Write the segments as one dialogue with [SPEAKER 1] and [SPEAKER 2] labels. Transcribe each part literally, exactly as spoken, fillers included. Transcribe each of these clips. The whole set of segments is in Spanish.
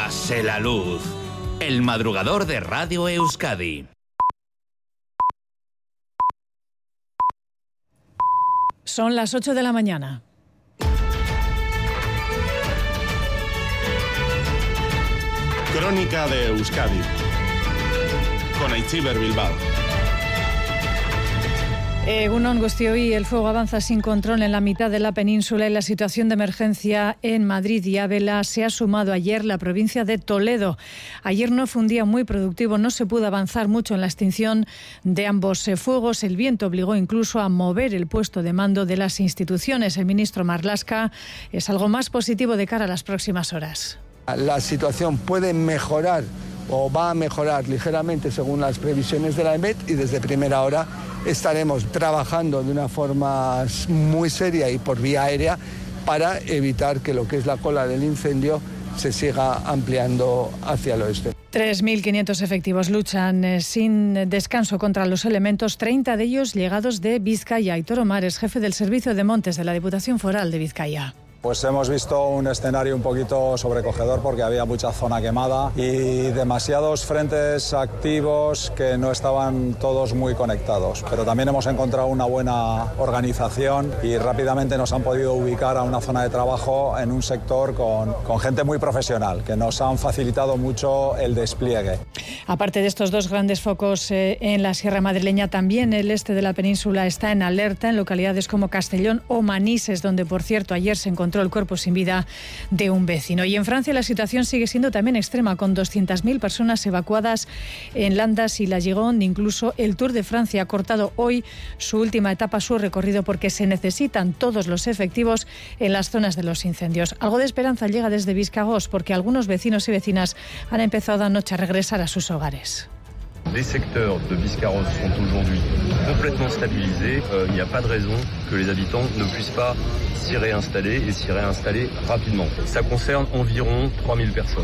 [SPEAKER 1] Hágase la luz. El madrugador de Radio Euskadi.
[SPEAKER 2] Son las ocho de la mañana.
[SPEAKER 3] Crónica de Euskadi con Aitziber Bilbao.
[SPEAKER 2] Egunon Guztioi, el fuego avanza sin control en la mitad de la península y la situación de emergencia en Madrid y Ávila se ha sumado ayer la provincia de Toledo. Ayer no fue un día muy productivo, no se pudo avanzar mucho en la extinción de ambos fuegos. El viento obligó incluso a mover el puesto de mando de las instituciones. El ministro Marlaska es algo más positivo de cara a las próximas horas.
[SPEAKER 4] La situación puede mejorar o va a mejorar ligeramente según las previsiones de la E M E T y desde primera hora estaremos trabajando de una forma muy seria y por vía aérea para evitar que lo que es la cola del incendio se siga ampliando hacia el oeste.
[SPEAKER 2] tres mil quinientos efectivos luchan eh, sin descanso contra los elementos, treinta de ellos llegados de Vizcaya. Aitor Omar es jefe del Servicio de Montes de la Diputación Foral de Vizcaya.
[SPEAKER 5] Pues hemos visto un escenario un poquito sobrecogedor porque había mucha zona quemada y demasiados frentes activos que no estaban todos muy conectados. Pero también hemos encontrado una buena organización y rápidamente nos han podido ubicar a una zona de trabajo en un sector con, con gente muy profesional, que nos han facilitado mucho el despliegue.
[SPEAKER 2] Aparte de estos dos grandes focos eh, en la Sierra Madrileña, también el este de la península está en alerta en localidades como Castellón o Manises, donde por cierto ayer se encontró el cuerpo sin vida de un vecino. Y en Francia la situación sigue siendo también extrema, con doscientas mil personas evacuadas en Landas y la Gironde. Incluso el Tour de Francia ha cortado hoy su última etapa, su recorrido, porque se necesitan todos los efectivos en las zonas de los incendios. Algo de esperanza llega desde Biscagos, porque algunos vecinos y vecinas han empezado anoche a regresar a sus hogares.
[SPEAKER 6] Les secteurs de Biscarrosse sont aujourd'hui complètement stabilisés. Euh, il n'y a pas de raison que les habitants ne puissent pas s'y réinstaller et s'y réinstaller rapidement. Ça concerne environ trois mille personnes.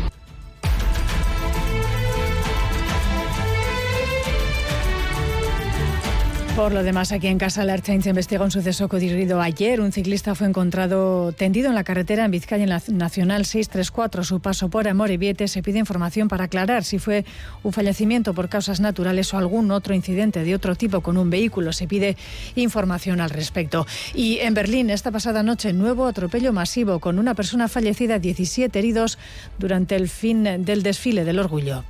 [SPEAKER 2] Por lo demás, aquí en casa, la Ertzaintza investiga un suceso ocurrido ayer. Un ciclista fue encontrado tendido en la carretera en Vizcaya, en la Nacional seiscientos treinta y cuatro. Su paso por Amorebieta. Se pide información para aclarar si fue un fallecimiento por causas naturales o algún otro incidente de otro tipo con un vehículo. Se pide información al respecto. Y en Berlín, esta pasada noche, nuevo atropello masivo con una persona fallecida, diecisiete heridos durante el fin del desfile del orgullo.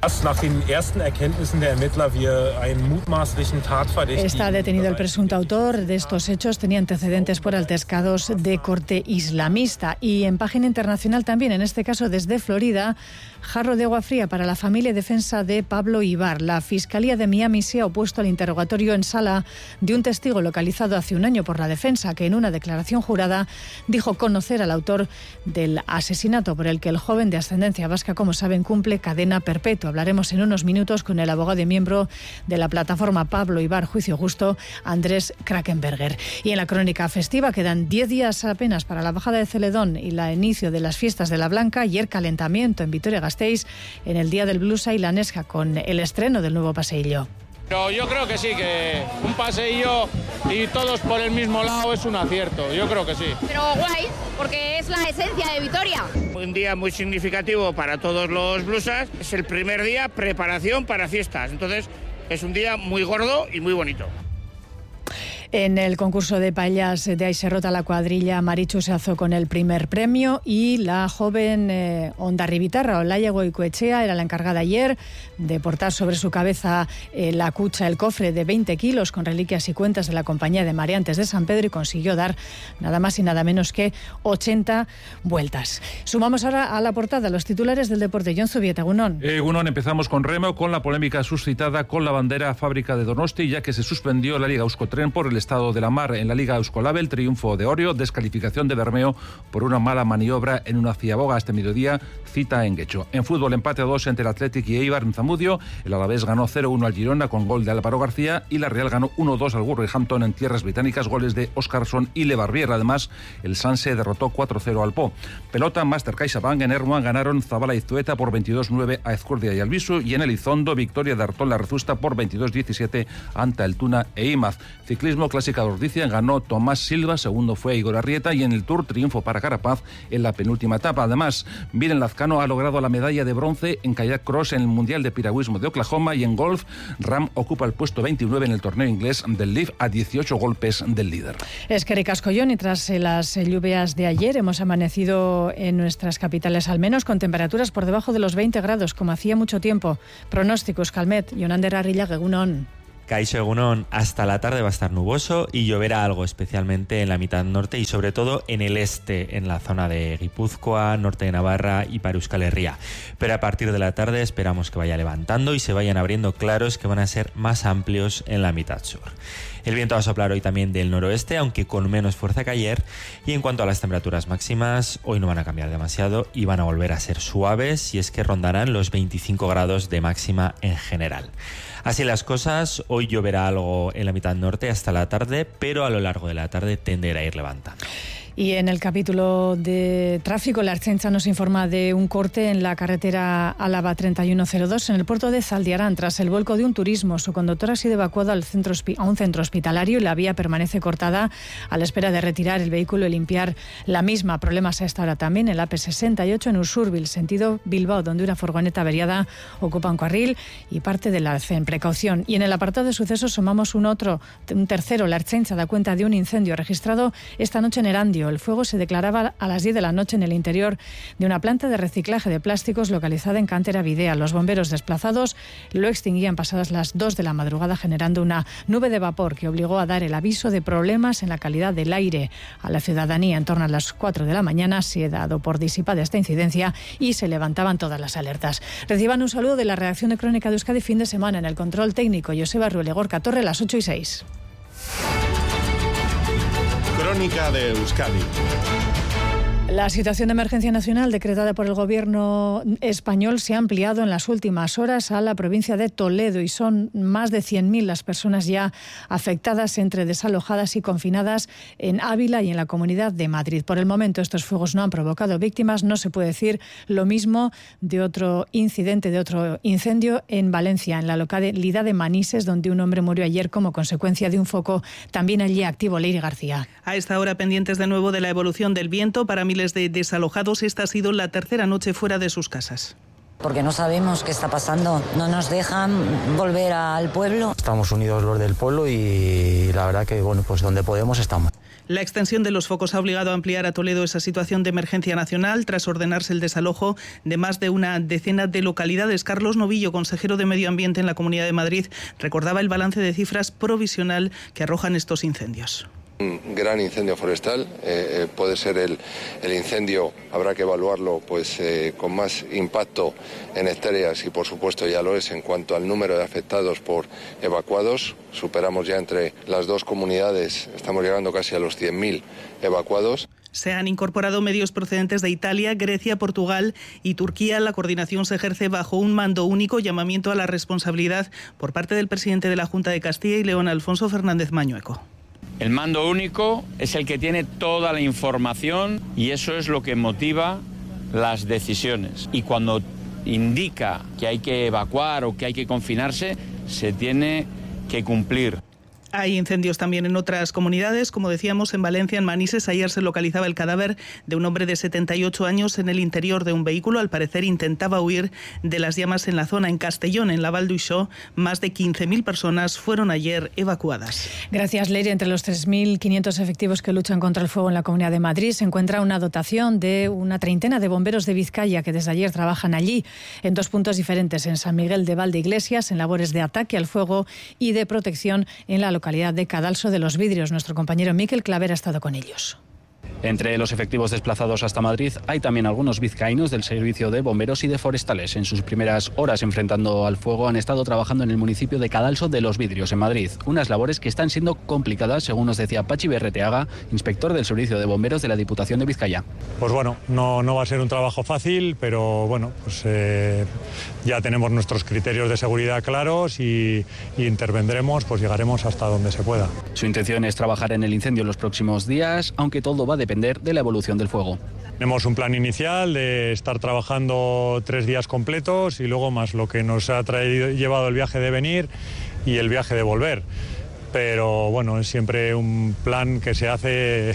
[SPEAKER 2] Está detenido el presunto autor de estos hechos. Tenía antecedentes por altercados de corte islamista. Y en página internacional también, en este caso desde Florida, jarro de agua fría para la familia y defensa de Pablo Ibar. La Fiscalía de Miami se ha opuesto al interrogatorio en sala de un testigo localizado hace un año por la defensa, que en una declaración jurada dijo conocer al autor del asesinato por el que el joven de ascendencia vasca, como saben, cumple cadena perpetua. Hablaremos en unos minutos con el abogado y miembro de la plataforma Pablo Ibar Juicio Justo, Andrés Krakenberger. Y en la crónica festiva quedan diez días apenas para la bajada de Celedón y el inicio de las fiestas de la Blanca. Ayer calentamiento en Vitoria-Gasteiz en el Día del Blusa y la Nesca con el estreno del nuevo paseillo.
[SPEAKER 7] Pero yo creo que sí, que un paseillo y todos por el mismo lado es un acierto, yo creo que sí.
[SPEAKER 8] Pero guay, porque es la esencia de Vitoria.
[SPEAKER 9] Un día muy significativo para todos los blusas, es el primer día preparación para fiestas, entonces es un día muy gordo y muy bonito.
[SPEAKER 2] En el concurso de paellas de Aiserrota, la cuadrilla Marichu se alzó con el primer premio y la joven eh, ondarribitarra Olaya Goicoechea era la encargada ayer de portar sobre su cabeza eh, la cucha, el cofre de veinte kilos con reliquias y cuentas de la compañía de mareantes de San Pedro y consiguió dar nada más y nada menos que ochenta vueltas. Sumamos ahora a la portada los titulares del deporte. Jon Zubieta, Egunon.
[SPEAKER 10] Egunon, empezamos con remo, con la polémica suscitada con la bandera fábrica de Donosti, ya que se suspendió la Liga Euskotren por el estado de la mar. En la Liga Euskolabel, triunfo de Orio, descalificación de Bermeo por una mala maniobra en una ciaboga. Este mediodía, cita en Guecho. En fútbol, empate a dos entre el Athletic y Eibar en Zamudio. El Alavés ganó cero uno al Girona con gol de Álvaro García y la Real ganó uno dos al Wolverhampton en tierras británicas, goles de Óscarson y Lebarbier. Además, el Sanse derrotó cuatro cero al Po. Pelota, Master CaixaBank en Ermuan ganaron Zabala y Zueta por veintidós nueve a Ezcurdia y Albisu, y en Elizondo, victoria de Artola Rezusta por veintidós diecisiete ante el Tuna e Imaz. Ciclismo uno Clásica de Ordizia ganó Tomás Silva, segundo fue Igor Arrieta y en el Tour triunfo para Carapaz en la penúltima etapa. Además, Miren Lazcano ha logrado la medalla de bronce en kayak cross en el Mundial de Piragüismo de Oklahoma y en golf Ram ocupa el puesto veintinueve en el torneo inglés del Leaf a dieciocho golpes del líder.
[SPEAKER 2] Es que Ricascollón, y tras las lluvias de ayer hemos amanecido en nuestras capitales al menos con temperaturas por debajo de los veinte grados como hacía mucho tiempo. Pronósticos, Calmet, Yonander Arrillaga, Egunon.
[SPEAKER 11] Caixo Egunon, hasta la tarde va a estar nuboso y lloverá algo, especialmente en la mitad norte y sobre todo en el este, en la zona de Guipúzcoa, norte de Navarra y para Euskal Herria. Pero a partir de la tarde esperamos que vaya levantando y se vayan abriendo claros que van a ser más amplios en la mitad sur. El viento va a soplar hoy también del noroeste, aunque con menos fuerza que ayer. Y en cuanto a las temperaturas máximas, hoy no van a cambiar demasiado y van a volver a ser suaves, y es que rondarán los veinticinco grados de máxima en general. Así las cosas, hoy lloverá algo en la mitad norte hasta la tarde, pero a lo largo de la tarde tenderá a ir levantando.
[SPEAKER 2] Y en el capítulo de tráfico, la Ertzaintza nos informa de un corte en la carretera Álava treinta y uno cero dos en el puerto de Zaldiarán. Tras el vuelco de un turismo, su conductor ha sido evacuado al centro, a un centro hospitalario y la vía permanece cortada a la espera de retirar el vehículo y limpiar la misma. Problemas a esta hora también en la A P sesenta y ocho en Usurbil, sentido Bilbao, donde una furgoneta averiada ocupa un carril y parte del arcén. Precaución. Y en el apartado de sucesos sumamos un otro, un tercero. La Ertzaintza da cuenta de un incendio registrado esta noche en Erandio. El fuego se declaraba a las diez de la noche en el interior de una planta de reciclaje de plásticos localizada en Cantera Videa. Los bomberos desplazados lo extinguían pasadas las dos de la madrugada, generando una nube de vapor que obligó a dar el aviso de problemas en la calidad del aire a la ciudadanía. En torno a las cuatro de la mañana se ha dado por disipada esta incidencia y se levantaban todas las alertas. Reciban un saludo de la redacción de Crónica de Euskadi fin de semana. En el control técnico, Joseba Ruel, Gorka Torre, las ocho y seis.
[SPEAKER 3] Crónica de Euskadi.
[SPEAKER 2] La situación de emergencia nacional decretada por el gobierno español se ha ampliado en las últimas horas a la provincia de Toledo y son más de cien mil las personas ya afectadas, entre desalojadas y confinadas en Ávila y en la Comunidad de Madrid. Por el momento estos fuegos no han provocado víctimas. No se puede decir lo mismo de otro incidente, de otro incendio en Valencia, en la localidad de Manises, donde un hombre murió ayer como consecuencia de un foco también allí activo. Leire García.
[SPEAKER 12] A esta hora pendientes de nuevo de la evolución del viento. Para miles de desalojados, esta ha sido la tercera noche fuera de sus casas.
[SPEAKER 13] Porque no sabemos qué está pasando, no nos dejan volver al pueblo.
[SPEAKER 14] Estamos unidos los del pueblo y la verdad que bueno, pues donde podemos estamos.
[SPEAKER 12] La extensión de los focos ha obligado a ampliar a Toledo esa situación de emergencia nacional tras ordenarse el desalojo de más de una decena de localidades. Carlos Novillo, consejero de Medio Ambiente en la Comunidad de Madrid, recordaba el balance de cifras provisional que arrojan estos incendios.
[SPEAKER 15] Un gran incendio forestal, eh, eh, puede ser el, el incendio, habrá que evaluarlo pues eh, con más impacto en hectáreas y por supuesto ya lo es en cuanto al número de afectados por evacuados. Superamos ya entre las dos comunidades, estamos llegando casi a los cien mil evacuados.
[SPEAKER 12] Se han incorporado medios procedentes de Italia, Grecia, Portugal y Turquía. La coordinación se ejerce bajo un mando único, llamamiento a la responsabilidad por parte del presidente de la Junta de Castilla y León, Alfonso Fernández Mañueco.
[SPEAKER 16] El mando único es el que tiene toda la información y eso es lo que motiva las decisiones. Y cuando indica que hay que evacuar o que hay que confinarse, se tiene que cumplir.
[SPEAKER 12] Hay incendios también en otras comunidades, como decíamos, en Valencia, en Manises. Ayer se localizaba el cadáver de un hombre de setenta y ocho años en el interior de un vehículo. Al parecer intentaba huir de las llamas en la zona. En Castellón, en la Val d'Uixó, más de quince mil personas fueron ayer evacuadas.
[SPEAKER 2] Gracias, Leire. Entre los tres mil quinientos efectivos que luchan contra el fuego en la Comunidad de Madrid se encuentra una dotación de una treintena de bomberos de Vizcaya que desde ayer trabajan allí en dos puntos diferentes, en San Miguel de Valdeiglesias, en labores de ataque al fuego y de protección en la localidad de Cadalso de los Vidrios. Nuestro compañero Miquel Claver ha estado con ellos.
[SPEAKER 17] Entre los efectivos desplazados hasta Madrid hay también algunos vizcaínos del servicio de bomberos y de forestales. En sus primeras horas enfrentando al fuego han estado trabajando en el municipio de Cadalso de los Vidrios, en Madrid. Unas labores que están siendo complicadas, según nos decía Pachi Berreteaga, inspector del servicio de bomberos de la Diputación de Vizcaya.
[SPEAKER 18] Pues bueno, no, no va a ser un trabajo fácil, pero bueno, pues eh, ya tenemos nuestros criterios de seguridad claros y, y intervendremos, pues llegaremos hasta donde se pueda.
[SPEAKER 17] Su intención es trabajar en el incendio en los próximos días, aunque todo va a depender de la evolución del fuego.
[SPEAKER 18] Tenemos un plan inicial de estar trabajando tres días completos y luego más lo que nos ha traído, llevado el viaje de venir y el viaje de volver. pero bueno, es siempre un plan que se hace,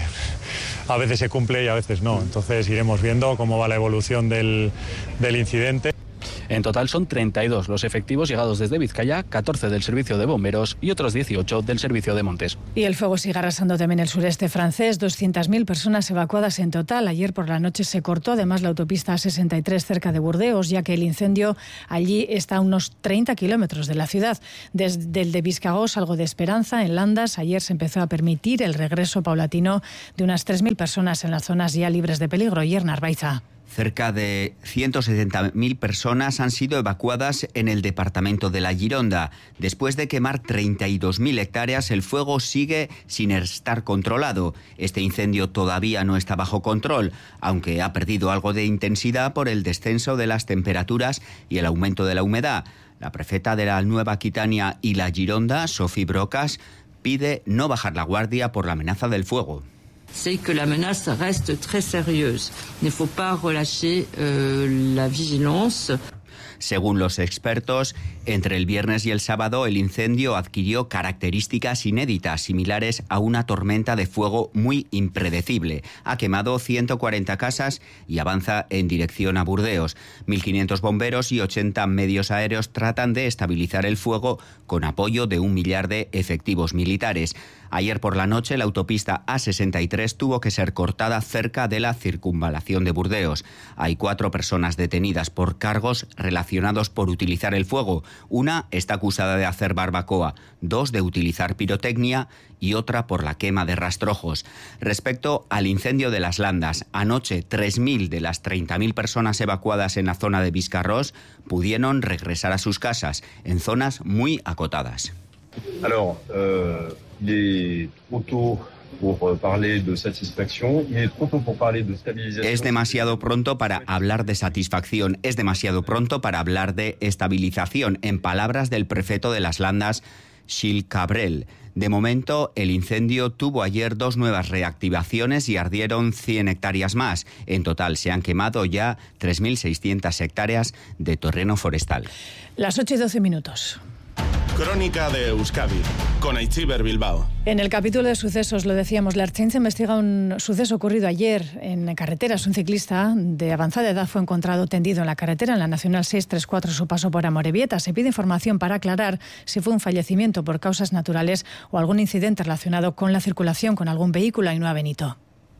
[SPEAKER 18] a veces se cumple y a veces no. Entonces iremos viendo cómo va la evolución del, del incidente.
[SPEAKER 17] En total son treinta y dos los efectivos llegados desde Vizcaya, catorce del servicio de bomberos y otros dieciocho del servicio de montes.
[SPEAKER 2] Y el fuego sigue arrasando también el sureste francés, doscientas mil personas evacuadas en total. Ayer por la noche se cortó además la autopista A sesenta y tres cerca de Burdeos, ya que el incendio allí está a unos treinta kilómetros de la ciudad. Desde el de Biscagós, algo de esperanza. En Landas ayer se empezó a permitir el regreso paulatino de unas tres mil personas en las zonas ya libres de peligro. Yerna Arbaiza.
[SPEAKER 19] Cerca de ciento setenta mil personas han sido evacuadas en el departamento de la Gironda. Después de quemar treinta y dos mil hectáreas, el fuego sigue sin estar controlado. Este incendio todavía no está bajo control, aunque ha perdido algo de intensidad por el descenso de las temperaturas y el aumento de la humedad. La prefeta de la Nueva Aquitania y la Gironda, Sophie Brocas, pide no bajar la guardia por la amenaza del fuego.
[SPEAKER 20] C'est que la menace reste très sérieuse. Il ne faut pas relâcher euh, la vigilance.
[SPEAKER 19] Según los expertos, entre el viernes y el sábado el incendio adquirió características inéditas, similares a una tormenta de fuego muy impredecible. Ha quemado ciento cuarenta casas y avanza en dirección a Burdeos. mil quinientos bomberos y ochenta medios aéreos tratan de estabilizar el fuego con apoyo de un millar de efectivos militares. Ayer por la noche la autopista A sesenta y tres tuvo que ser cortada cerca de la circunvalación de Burdeos. Hay cuatro personas detenidas por cargos relacionados por utilizar el fuego. Una está acusada de hacer barbacoa, dos de utilizar pirotecnia y otra por la quema de rastrojos. Respecto al incendio de las Landas, anoche tres mil de las treinta mil personas evacuadas en la zona de Biscarrosse pudieron regresar a sus casas, en zonas muy acotadas.
[SPEAKER 6] Alors, euh, il est trop tôt pour parler de satisfaction, il est trop tôt pour parler de stabilisation.
[SPEAKER 19] Es demasiado pronto para hablar de satisfacción, es demasiado pronto para hablar de estabilización, en palabras del prefeto de las Landas, Gilles Cabrel. De momento, el incendio tuvo ayer dos nuevas reactivaciones y ardieron cien hectáreas más. En total se han quemado ya tres mil seiscientas hectáreas de terreno forestal.
[SPEAKER 2] Las ocho y doce minutos.
[SPEAKER 3] Crónica de Euskadi, con Aitziber Bilbao.
[SPEAKER 2] En el capítulo de sucesos, lo decíamos, la Ertzaintza investiga un suceso ocurrido ayer en carreteras. Un ciclista de avanzada edad fue encontrado tendido en la carretera, en la Nacional seiscientos treinta y cuatro, su paso por Amorebieta. Se pide información para aclarar si fue un fallecimiento por causas naturales o algún incidente relacionado con la circulación con algún vehículo. Ainhoa Benito.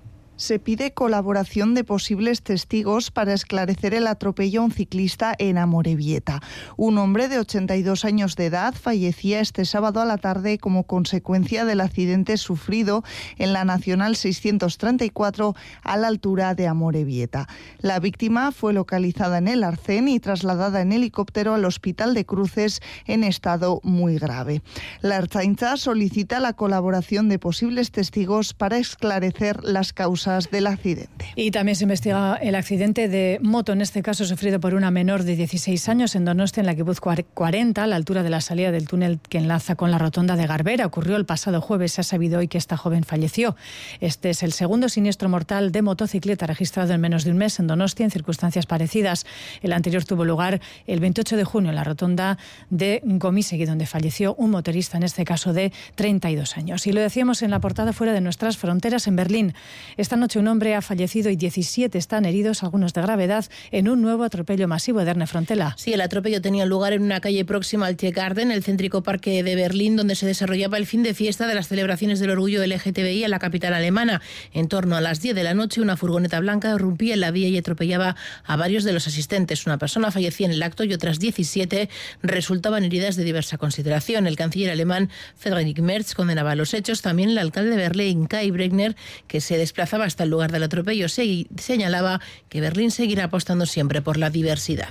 [SPEAKER 21] Se pide colaboración de posibles testigos para esclarecer el atropello a un ciclista en Amorebieta. Un hombre de ochenta y dos años de edad fallecía este sábado a la tarde como consecuencia del accidente sufrido en la Nacional seiscientos treinta y cuatro a la altura de Amorebieta. La víctima fue localizada en el Arcén y trasladada en helicóptero al Hospital de Cruces en estado muy grave. La Ertzaintza solicita la colaboración de posibles testigos para esclarecer las causas del accidente.
[SPEAKER 2] Y también se investiga el accidente de moto, en este caso sufrido por una menor de dieciséis años en Donostia, en la Guipúzcoa cuarenta, a la altura de la salida del túnel que enlaza con la rotonda de Garbera. Ocurrió el pasado jueves. Se ha sabido hoy que esta joven falleció. Este es el segundo siniestro mortal de motocicleta registrado en menos de un mes en Donostia en circunstancias parecidas. El anterior tuvo lugar el veintiocho de junio en la rotonda de Gomisegui, donde falleció un motorista, en este caso de treinta y dos años. Y lo decíamos en la portada fuera de nuestras fronteras, en Berlín. Esta noche un hombre ha fallecido y diecisiete están heridos, algunos de gravedad, en un nuevo atropello masivo. Erne Frontela.
[SPEAKER 22] Sí, el atropello tenía lugar en una calle próxima al Tiergarten, el céntrico parque de Berlín, donde se desarrollaba el fin de fiesta de las celebraciones del orgullo L G T B I en la capital alemana. En torno a las diez de la noche, una furgoneta blanca irrumpía en la vía y atropellaba a varios de los asistentes. Una persona fallecía en el acto y otras diecisiete resultaban heridas de diversa consideración. El canciller alemán Friedrich Merz condenaba los hechos. También el alcalde de Berlín, Kai Bregner, que se desplazaba hasta el lugar del atropello, se señalaba que Berlín seguirá apostando siempre por la diversidad.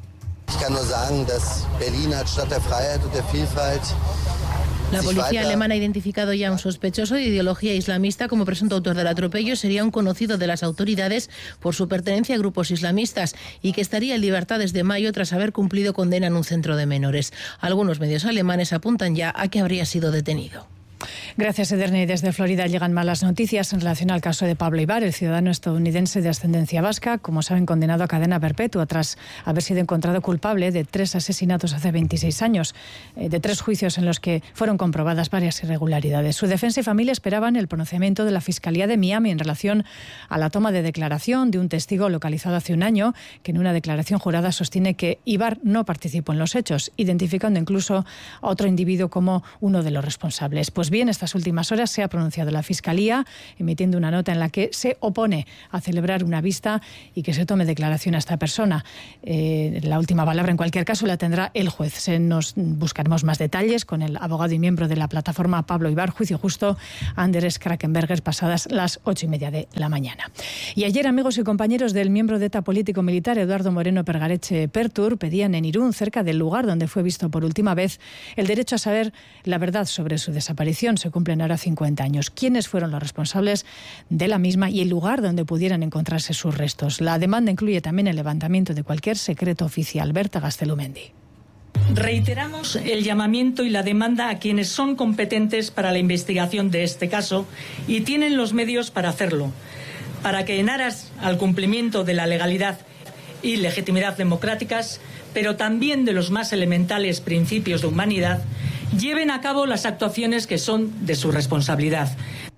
[SPEAKER 22] La policía alemana ha identificado ya a un sospechoso de ideología islamista como presunto autor del atropello. Sería un conocido de las autoridades por su pertenencia a grupos islamistas y que estaría en libertad desde mayo tras haber cumplido condena en un centro de menores. Algunos medios alemanes apuntan ya a que habría sido detenido.
[SPEAKER 2] Gracias, Ederni. Desde Florida llegan malas noticias en relación al caso de Pablo Ibar, el ciudadano estadounidense de ascendencia vasca, como saben, condenado a cadena perpetua tras haber sido encontrado culpable de tres asesinatos hace veintiséis años, de tres juicios en los que fueron comprobadas varias irregularidades. Su defensa y familia esperaban el pronunciamiento de la Fiscalía de Miami en relación a la toma de declaración de un testigo localizado hace un año, que en una declaración jurada sostiene que Ibar no participó en los hechos, identificando incluso a otro individuo como uno de los responsables. Pues bien, estas últimas horas se ha pronunciado la Fiscalía, emitiendo una nota en la que se opone a celebrar una vista y que se tome declaración a esta persona. Eh, la última palabra, en cualquier caso, la tendrá el juez. Se nos buscaremos más detalles con el abogado y miembro de la plataforma Pablo Ibar, Juicio Justo, Anders Krakenberger, pasadas las ocho y media de la mañana. Y ayer, amigos y compañeros del miembro de ETA político-militar, Eduardo Moreno Pergareche Pertur, pedían en Irún, cerca del lugar donde fue visto por última vez, el derecho a saber la verdad sobre su desaparición. Se cumplen ahora cincuenta años. ¿Quiénes fueron los responsables de la misma y el lugar donde pudieran encontrarse sus restos? La demanda incluye también el levantamiento de cualquier secreto oficial. Berta Gastelumendi.
[SPEAKER 1] Reiteramos el llamamiento y la demanda a quienes son competentes para la investigación de este caso y tienen los medios para hacerlo, para que en aras al cumplimiento de la legalidad y legitimidad democráticas, pero también de los más elementales principios de humanidad, lleven a cabo las actuaciones que son de su responsabilidad.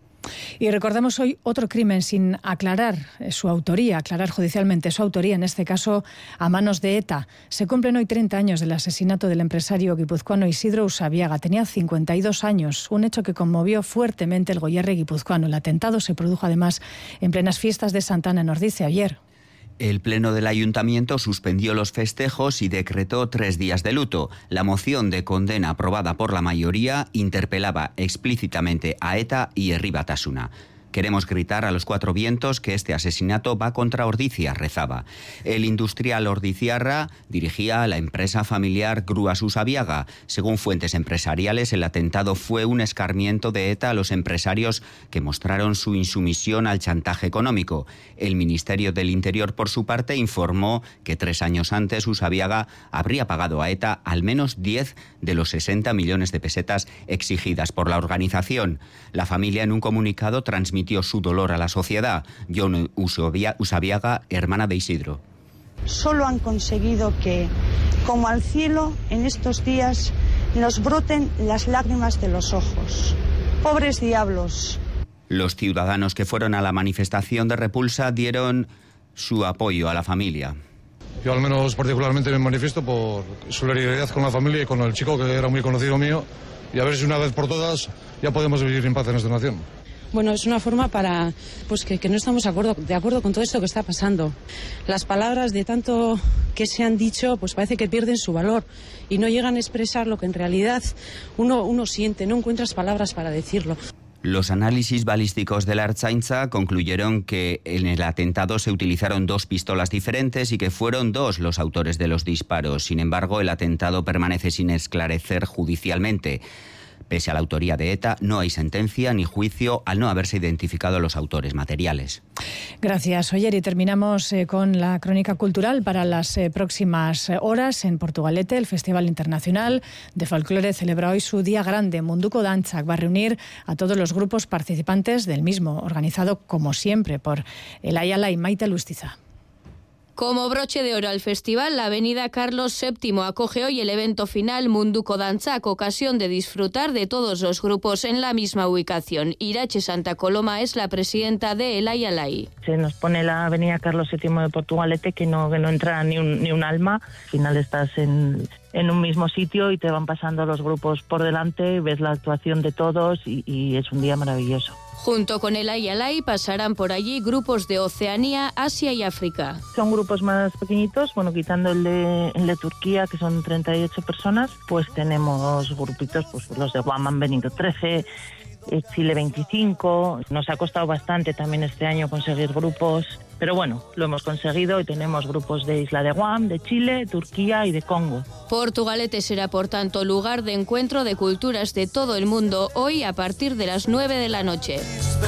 [SPEAKER 2] Y recordamos hoy otro crimen sin aclarar su autoría, aclarar judicialmente su autoría, en este caso a manos de ETA. Se cumplen hoy treinta años del asesinato del empresario guipuzcoano Isidro Usabiaga. Tenía cincuenta y dos años, un hecho que conmovió fuertemente el Goierri guipuzcoano. El atentado se produjo además en plenas fiestas de Santana en Ordice ayer.
[SPEAKER 19] El Pleno del Ayuntamiento suspendió los festejos y decretó tres días de luto. La moción de condena aprobada por la mayoría interpelaba explícitamente a ETA y Herri Batasuna. Queremos gritar a los cuatro vientos que este asesinato va contra Ordizia, rezaba. El industrial ordiciarra dirigía a la empresa familiar Grúas Usabiaga. Según fuentes empresariales, el atentado fue un escarmiento de ETA a los empresarios que mostraron su insumisión al chantaje económico. El Ministerio del Interior, por su parte, informó que tres años antes Usabiaga habría pagado a ETA al menos diez de los sesenta millones de pesetas exigidas por la organización. La familia, en un comunicado, transmitió su dolor a la sociedad. Jon Usabiaga, hermana de Isidro.
[SPEAKER 4] Solo han conseguido que, como al cielo, en estos días nos broten las lágrimas de los ojos. Pobres diablos.
[SPEAKER 19] Los ciudadanos que fueron a la manifestación de repulsa dieron su apoyo a la familia.
[SPEAKER 23] Yo al menos particularmente me manifiesto por solidaridad con la familia y con el chico que era muy conocido mío, y a ver si una vez por todas ya podemos vivir en paz en esta nación.
[SPEAKER 24] Bueno, es una forma para pues que, que no estamos de acuerdo, de acuerdo con todo esto que está pasando. Las palabras de tanto que se han dicho pues parece que pierden su valor y no llegan a expresar lo que en realidad uno, uno siente, no encuentras palabras para decirlo.
[SPEAKER 19] Los análisis balísticos de la Ertzaintza concluyeron que en el atentado se utilizaron dos pistolas diferentes y que fueron dos los autores de los disparos. Sin embargo, el atentado permanece sin esclarecer judicialmente. Pese a la autoría de ETA, no hay sentencia ni juicio al no haberse identificado los autores materiales.
[SPEAKER 2] Gracias, Oyer. Y terminamos eh, con la crónica cultural para las eh, próximas horas. En Portugalete, el Festival Internacional de Folclore celebra hoy su Día Grande. Munduko Dantzak va a reunir a todos los grupos participantes del mismo, organizado como siempre por el Ayala y Maite Lustiza.
[SPEAKER 25] Como broche de oro al festival, la avenida Carlos séptimo acoge hoy el evento final Munduko Dantzak, ocasión de disfrutar de todos los grupos en la misma ubicación. Irache Santa Coloma es la presidenta de El Ayalay.
[SPEAKER 26] Se nos pone la avenida Carlos séptimo de Portugalete que no, que no entra ni un, ni un alma. Al final estás en, en un mismo sitio y te van pasando los grupos por delante, ves la actuación de todos y, y es un día maravilloso.
[SPEAKER 25] Junto con el Ayalay pasarán por allí grupos de Oceanía, Asia y África.
[SPEAKER 26] Son grupos más pequeñitos, bueno, quitando el de, el de Turquía, que son treinta y ocho personas, pues tenemos grupitos, pues los de Guam han venido trece, Chile veinticinco. Nos ha costado bastante también este año conseguir grupos, pero bueno, lo hemos conseguido y tenemos grupos de Isla de Guam, de Chile, Turquía y de Congo.
[SPEAKER 25] Portugalete será, por tanto, lugar de encuentro de culturas de todo el mundo hoy a partir de las nueve de la noche.